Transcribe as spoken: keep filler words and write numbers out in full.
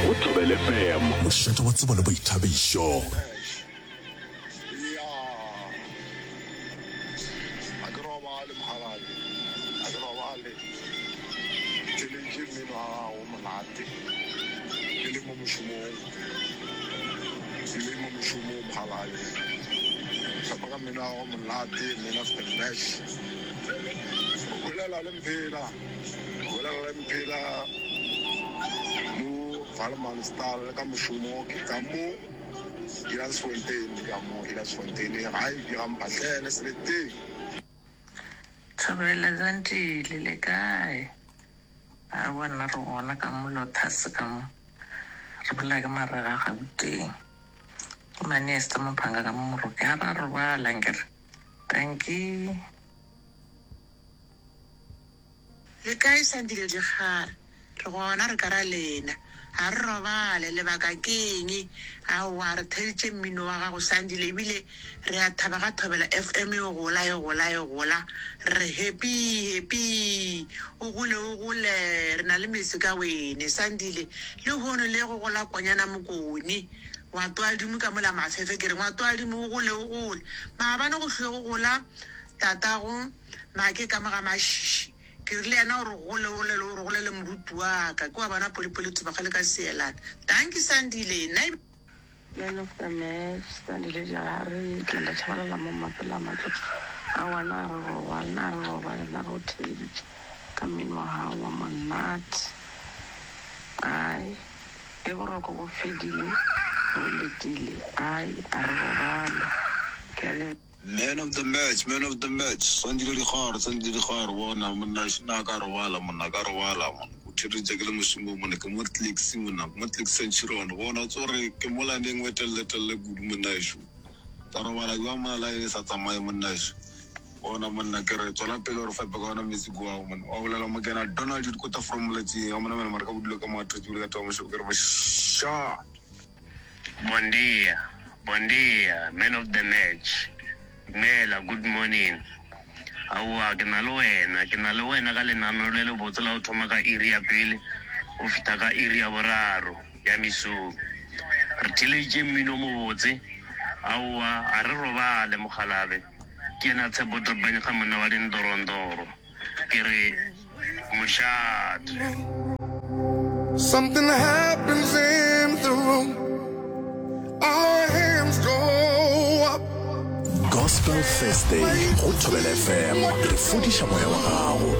go Thobela F M. mošate wa tseba le boithabišo. Valman star ka mushumo ke ka mo ila Fontaine ka mo ila Fontaine ai ke ampatlele selete Thobela zantile le kae a bona re bona ka mo lo thase ka mo re bula ka maraga ga boteng mane sta mo phanga ka mo ro ka ra ro ba langer thank you le kae sandile di khara re gona re ka ra lena a re robale lebaka keng a wa re thetse mmino wa gago sandile ebile re a thaba ga Thobela F M yo gola yo gola yo gola re happy happy o gole o gole re na le mese ka wene sandile le hono le go gola kwanyana mokoni wa twa dimu ka mola mafefe ke re wa twa dimu o gole o gole ma bana go hle go gola tata go ma ke ka maga mashishi ke le ana o gole o le o gole le morutu wa ka kwa bana polipoli tsuba gale ka seelana thank you sandile na men of the match sandile ja re ke la tshwana la mo mapela matlo a wana ro wana ro ba na go tedi ka mino ha wa monat ai e go ro go fedile o le dile ai a ro bana ke le Man of the match, man of the match. Sandile di khar, sandile di khar wona monna na ka ro wala monna ka ro wala mon. O tshire jegele mosumo monna ke motlix monna, motlix century wona tsore ke mola neng wetelle telle gudu monna ishu. Taro wala gwa mala e sa tsamaya monna ishu. Wona monna ke re tsona pele re fa ba gona music wa monna. O bolela mo kena Donald Jude ko ta formula tsi o mona mena marka budlo ka matho tsi ka tawo mo ke re ba sha. Bon dia, bon dia, man of the match. Mela, good morning. Awa ke na le wena, ke na le wena ka lenano le le botse la o thoma ka iri ya pele o fita ka iri ya boraro ya miso. Re tshiletse mmino mo botse. Awa a re robale mogalabe. Ke na tsebo tobanya ga monna wa dindorondoro. Ke re moshat. Something happens in the room. Our hands go up. Gospel Thursday go Thobela F M, re fodisha moya wa gago.